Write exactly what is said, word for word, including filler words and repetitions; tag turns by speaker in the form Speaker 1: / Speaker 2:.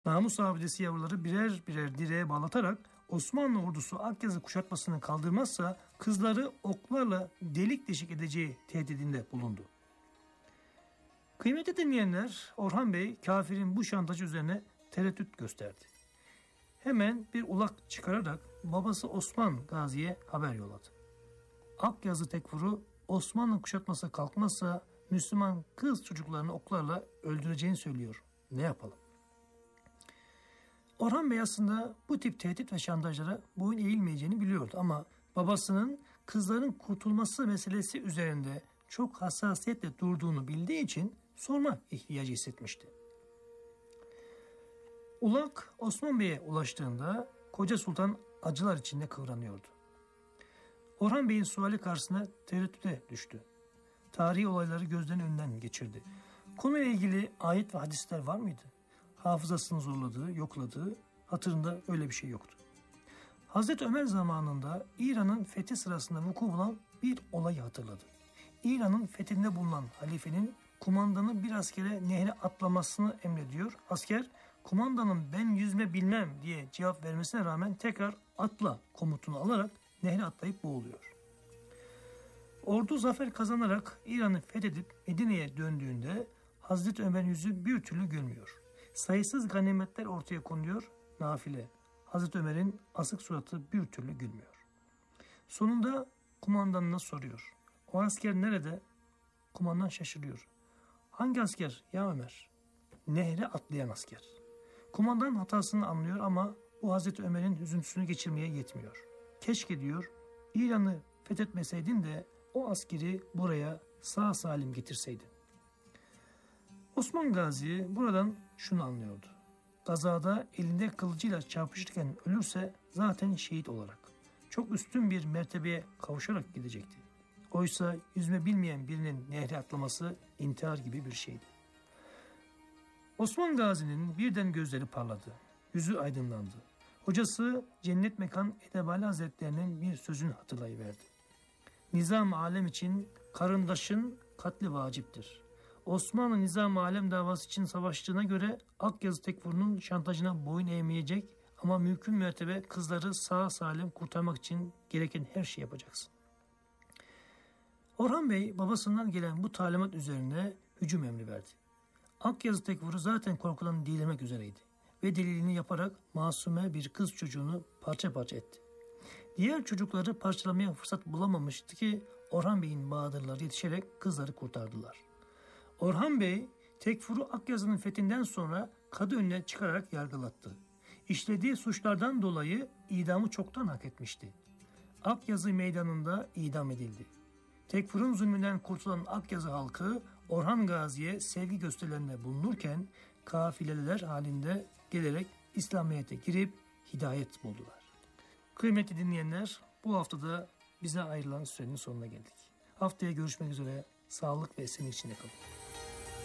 Speaker 1: Namus abidesi yavruları birer birer direğe bağlatarak Osmanlı ordusu Akyazı kuşatmasını kaldırmazsa kızları oklarla delik deşik edeceği tehdidinde bulundu. Kıymetli dinleyenler, Orhan Bey kafirin bu şantajı üzerine tereddüt gösterdi. Hemen bir ulak çıkararak babası Osman Gazi'ye haber yolladı. Akyazı Tekfur'u Osmanlı kuşatması kalkmazsa Müslüman kız çocuklarını oklarla öldüreceğini söylüyor. Ne yapalım? Orhan Bey aslında bu tip tehdit ve şantajlara boyun eğilmeyeceğini biliyordu ama babasının kızların kurtulması meselesi üzerinde çok hassasiyetle durduğunu bildiği için sorma ihtiyacı hissetmişti. Ulak Osman Bey'e ulaştığında Koca Sultan acılar içinde kıvranıyordu. Orhan Bey'in suali karşısına tereddüte düştü. Tarihi olayları gözlerinin önünden geçirdi. Konuyla ilgili ayet ve hadisler var mıydı? Hafızasını zorladığı, yokladığı, hatırında öyle bir şey yoktu. Hazreti Ömer zamanında İran'ın fethi sırasında vuku bulan bir olayı hatırladı. İran'ın fethinde bulunan halifenin kumandanın bir askere nehre atlamasını emrediyor. Asker, kumandanın ben yüzme bilmem diye cevap vermesine rağmen tekrar atla komutunu alarak nehre atlayıp boğuluyor. Ordu zafer kazanarak İran'ı fethedip Medine'ye döndüğünde Hazreti Ömer'in yüzü bir türlü gülmüyor. Sayısız ganimetler ortaya konuyor, nafile. Hazreti Ömer'in asık suratı bir türlü gülmüyor. Sonunda kumandanına soruyor. O asker nerede? Kumandan şaşırıyor. Hangi asker ya Ömer? Nehre atlayan asker. Kumandan hatasını anlıyor ama bu Hazreti Ömer'in üzüntüsünü geçirmeye yetmiyor. Keşke diyor, İran'ı fethetmeseydin de o askeri buraya sağ salim getirseydin. Osman Gazi buradan şunu anlıyordu. Gazada elinde kılıcıyla çarpışırken ölürse zaten şehit olarak, çok üstün bir mertebeye kavuşarak gidecekti. Oysa yüzme bilmeyen birinin nehre atlaması intihar gibi bir şeydi. Osman Gazi'nin birden gözleri parladı. Yüzü aydınlandı. Hocası Cennet Mekan Edebali Hazretlerinin bir sözünü hatırlayıverdi. Nizam-ı alem için karındaşın katli vaciptir. Osmanlı Nizam-ı Alem davası için savaştığına göre Akyazı Tekfur'un şantajına boyun eğmeyecek ama mümkün mertebe kızları sağ salim kurtarmak için gereken her şeyi yapacaksın. Orhan Bey babasından gelen bu talimat üzerine hücum emri verdi. Akyazı Tekfur'u zaten korkudan delirmek üzereydi ve deliliğini yaparak masume bir kız çocuğunu parça parça etti. Diğer çocukları parçalamaya fırsat bulamamıştı ki Orhan Bey'in bahadırları yetişerek kızları kurtardılar. Orhan Bey Tekfur'u Akyazı'nın fethinden sonra kadı önüne çıkararak yargılattı. İşlediği suçlardan dolayı idamı çoktan hak etmişti. Akyazı meydanında idam edildi. Tekfur'un zulmünden kurtulan Akyazı halkı Orhan Gazi'ye sevgi gösterilerinde bulunurken kafileler halinde gelerek İslamiyet'e girip hidayet buldular. Kıymetli dinleyenler, bu haftada bize ayrılan sürenin sonuna geldik. Haftaya görüşmek üzere, sağlık ve esenlik içinde kalın.